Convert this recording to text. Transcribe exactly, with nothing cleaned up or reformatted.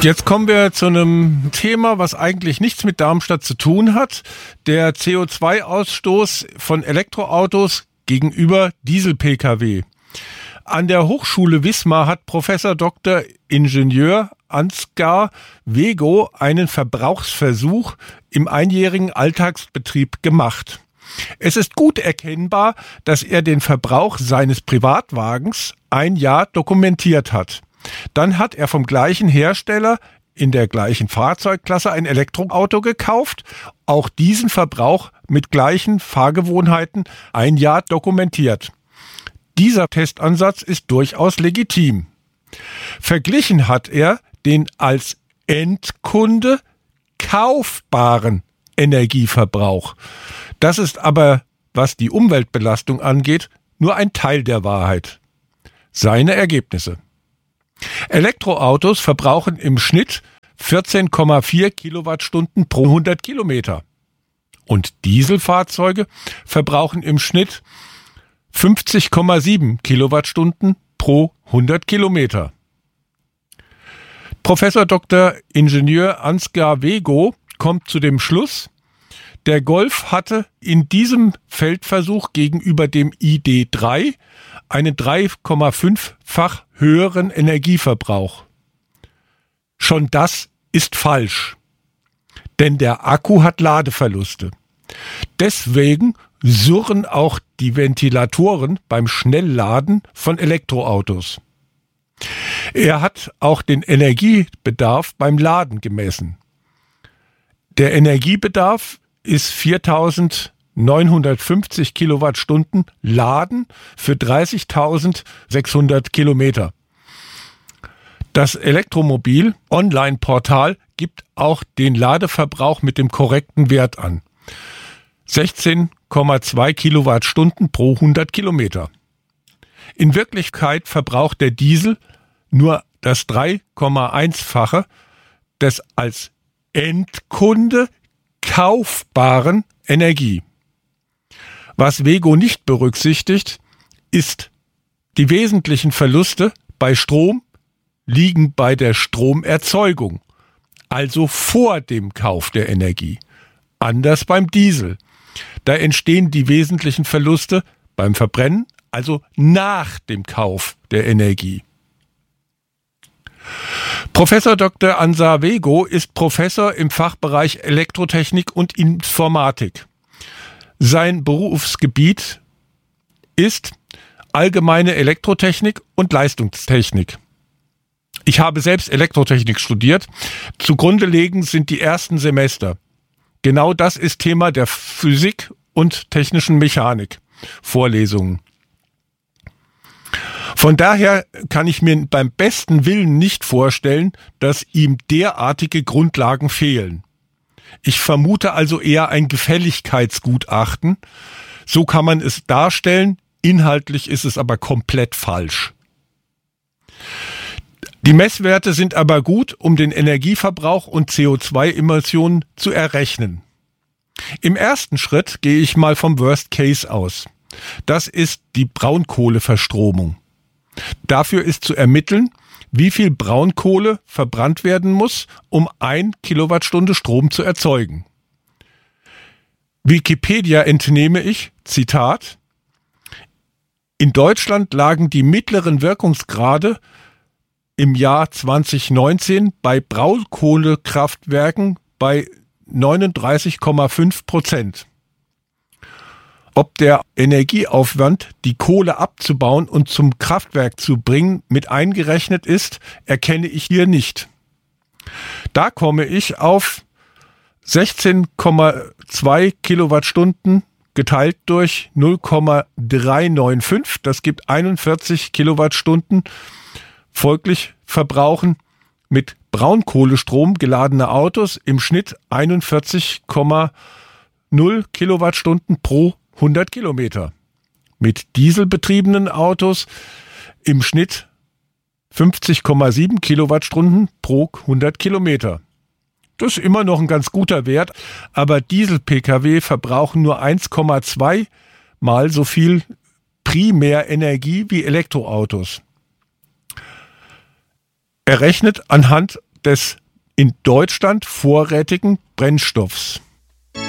Jetzt kommen wir zu einem Thema, was eigentlich nichts mit Darmstadt zu tun hat. Der C O zwei Ausstoß von Elektroautos gegenüber Diesel-P K W. An der Hochschule Wismar hat Professor Doktor Ingenieur Ansgar Wego einen Verbrauchsversuch im einjährigen Alltagsbetrieb gemacht. Es ist gut erkennbar, dass er den Verbrauch seines Privatwagens ein Jahr dokumentiert hat. Dann hat er vom gleichen Hersteller in der gleichen Fahrzeugklasse ein Elektroauto gekauft, auch diesen Verbrauch mit gleichen Fahrgewohnheiten ein Jahr dokumentiert. Dieser Testansatz ist durchaus legitim. Verglichen hat er den als Endkunde kaufbaren Energieverbrauch. Das ist aber, was die Umweltbelastung angeht, nur ein Teil der Wahrheit. Seine Ergebnisse: Elektroautos verbrauchen im Schnitt vierzehn Komma vier Kilowattstunden pro hundert Kilometer und Dieselfahrzeuge verbrauchen im Schnitt fünfzig Komma sieben Kilowattstunden pro hundert Kilometer. Professor Doktor Ingenieur Ansgar Wego kommt zu dem Schluss, der Golf hatte in diesem Feldversuch gegenüber dem I D drei einen drei Komma fünf-fach höheren Energieverbrauch. Schon das ist falsch, denn der Akku hat Ladeverluste. Deswegen surren auch die Ventilatoren beim Schnellladen von Elektroautos. Er hat auch den Energiebedarf beim Laden gemessen. Der Energiebedarf ist viertausendneunhundertfünfzig Kilowattstunden Laden für dreißigtausendsechshundert Kilometer. Das Elektromobil Online-Portal gibt auch den Ladeverbrauch mit dem korrekten Wert an. sechzehn Komma zwei Kilowattstunden pro hundert Kilometer. In Wirklichkeit verbraucht der Diesel nur das drei Komma eins-fache des als Endkunde kaufbaren Energie. Was Wego nicht berücksichtigt, ist, die wesentlichen Verluste bei Strom liegen bei der Stromerzeugung, also vor dem Kauf der Energie. Anders beim Diesel. Da entstehen die wesentlichen Verluste beim Verbrennen, also nach dem Kauf der Energie. Professor Doktor Ansgar Wego ist Professor im Fachbereich Elektrotechnik und Informatik. Sein Berufsgebiet ist allgemeine Elektrotechnik und Leistungstechnik. Ich habe selbst Elektrotechnik studiert. Zugrunde liegend sind die ersten Semester. Genau das ist Thema der Physik und technischen Mechanik. Vorlesungen. Von daher kann ich mir beim besten Willen nicht vorstellen, dass ihm derartige Grundlagen fehlen. Ich vermute also eher ein Gefälligkeitsgutachten. So kann man es darstellen, inhaltlich ist es aber komplett falsch. Die Messwerte sind aber gut, um den Energieverbrauch und C O zwei Emissionen zu errechnen. Im ersten Schritt gehe ich mal vom Worst Case aus. Das ist die Braunkohleverstromung. Dafür ist zu ermitteln, wie viel Braunkohle verbrannt werden muss, um ein Kilowattstunde Strom zu erzeugen. Wikipedia entnehme ich, Zitat: In Deutschland lagen die mittleren Wirkungsgrade im Jahr zwanzig neunzehn bei Braunkohlekraftwerken bei neununddreißig Komma fünf Prozent. Ob der Energieaufwand, die Kohle abzubauen und zum Kraftwerk zu bringen, mit eingerechnet ist, erkenne ich hier nicht. Da komme ich auf sechzehn Komma zwei Kilowattstunden geteilt durch null Komma dreihundertfünfundneunzig. Das gibt einundvierzig Kilowattstunden. Folglich verbrauchen mit Braunkohlestrom geladene Autos im Schnitt einundvierzig Komma null Kilowattstunden pro hundert Kilometer. Mit dieselbetriebenen Autos im Schnitt fünfzig Komma sieben Kilowattstunden pro hundert Kilometer. Das ist immer noch ein ganz guter Wert, aber Diesel-P K W verbrauchen nur eins Komma zwei mal so viel Primärenergie wie Elektroautos. Errechnet anhand des in Deutschland vorrätigen Brennstoffs.